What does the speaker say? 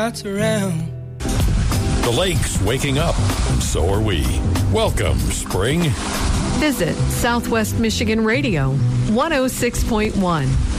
That's around. The lake's waking up, and so are we. Welcome, spring. Visit Southwest Michigan Radio, 106.1.